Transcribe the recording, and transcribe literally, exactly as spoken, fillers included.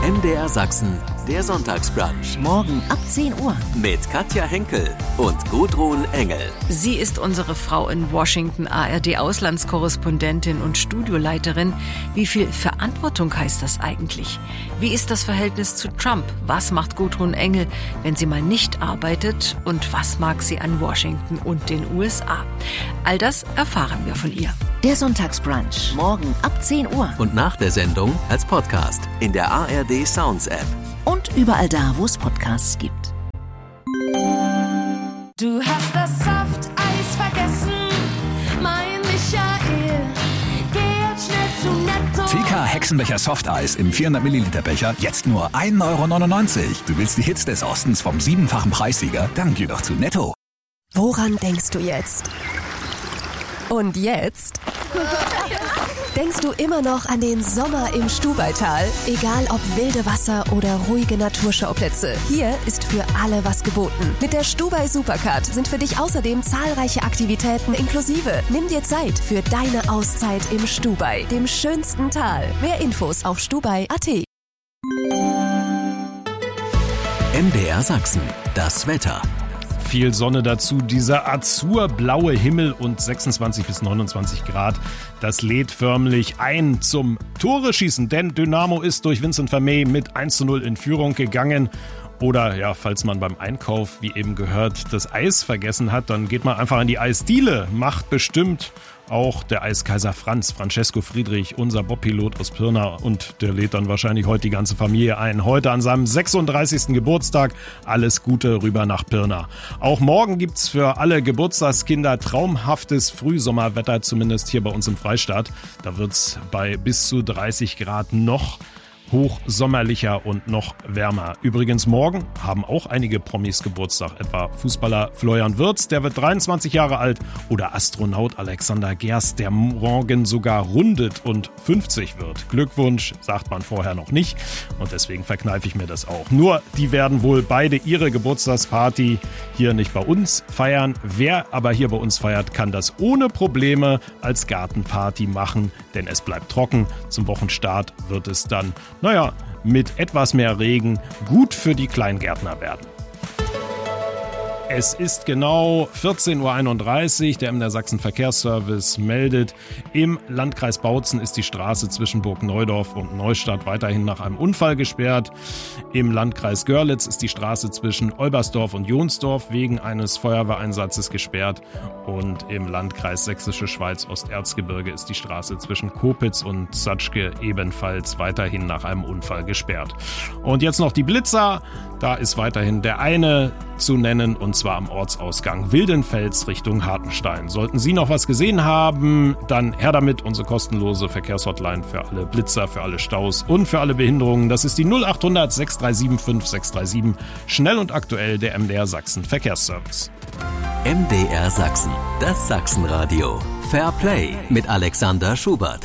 M D R Sachsen, der Sonntagsbrunch. Morgen ab zehn Uhr. Mit Katja Henkel und Gudrun Engel. Sie ist unsere Frau in Washington, A R D-Auslandskorrespondentin und Studioleiterin. Wie viel Verantwortung heißt das eigentlich? Wie ist das Verhältnis zu Trump? Was macht Gudrun Engel, wenn sie mal nicht arbeitet? Und was mag sie an Washington und den U S A? All das erfahren wir von ihr. Der Sonntagsbrunch. Morgen ab zehn Uhr. Und nach der Sendung als Podcast in der A R D Sounds App. Und überall da, wo es Podcasts gibt. Du hast das Softeis vergessen, mein Michael. Geh jetzt schnell zu Netto. T K Hexenbecher Softeis im vierhundert Milliliter Becher jetzt nur ein Euro neunundneunzig. Du willst die Hits des Ostens vom siebenfachen Preissieger? Dann geh doch zu Netto. Woran denkst du jetzt? Und jetzt? Denkst du immer noch an den Sommer im Stubaital? Egal ob wilde Wasser oder ruhige Naturschauplätze, hier ist für alle was geboten. Mit der Stubai Supercard sind für dich außerdem zahlreiche Aktivitäten inklusive. Nimm dir Zeit für deine Auszeit im Stubai, dem schönsten Tal. Mehr Infos auf stubai punkt at. M D R Sachsen, das Wetter. Viel Sonne dazu, dieser azurblaue Himmel und sechsundzwanzig bis neunundzwanzig Grad. Das lädt förmlich ein zum Tore-Schießen, denn Dynamo ist durch Vincent Vermey mit eins zu null in Führung gegangen. Oder ja, falls man beim Einkauf, wie eben gehört, das Eis vergessen hat, dann geht man einfach an die Eisdiele. Macht bestimmt auch der Eiskaiser Franz, Francesco Friedrich, unser Bobpilot aus Pirna. Und der lädt dann wahrscheinlich heute die ganze Familie ein. Heute an seinem sechsunddreißigsten Geburtstag. Alles Gute rüber nach Pirna. Auch morgen gibt's für alle Geburtstagskinder traumhaftes Frühsommerwetter, zumindest hier bei uns im Freistaat. Da wird's bei bis zu dreißig Grad noch hochsommerlicher und noch wärmer. Übrigens morgen haben auch einige Promis Geburtstag, etwa Fußballer Florian Wirtz, der wird dreiundzwanzig Jahre alt, oder Astronaut Alexander Gerst, der morgen sogar rundet und fünfzig wird. Glückwunsch, sagt man vorher noch nicht und deswegen verkneife ich mir das auch. Nur, die werden wohl beide ihre Geburtstagsparty hier nicht bei uns feiern. Wer aber hier bei uns feiert, kann das ohne Probleme als Gartenparty machen, denn es bleibt trocken. Zum Wochenstart wird es dann naja, mit etwas mehr Regen gut für die Kleingärtner werden. Es ist genau vierzehn Uhr einunddreißig. Der M D R Sachsen Verkehrsservice meldet, im Landkreis Bautzen ist die Straße zwischen Burg Neudorf und Neustadt weiterhin nach einem Unfall gesperrt. Im Landkreis Görlitz ist die Straße zwischen Olbersdorf und Jonsdorf wegen eines Feuerwehreinsatzes gesperrt. Und im Landkreis Sächsische Schweiz Osterzgebirge ist die Straße zwischen Kopitz und Zatschke ebenfalls weiterhin nach einem Unfall gesperrt. Und jetzt noch die Blitzer. Da ist weiterhin der eine zu nennen, und zwar am Ortsausgang Wildenfels Richtung Hartenstein. Sollten Sie noch was gesehen haben, dann her damit, unsere kostenlose Verkehrshotline für alle Blitzer, für alle Staus und für alle Behinderungen. Das ist die null acht hundert sechs drei sieben fünf sechs drei sieben. Schnell und aktuell der M D R Sachsen Verkehrsservice. M D R Sachsen, das Sachsenradio. Fair Play mit Alexander Schubert.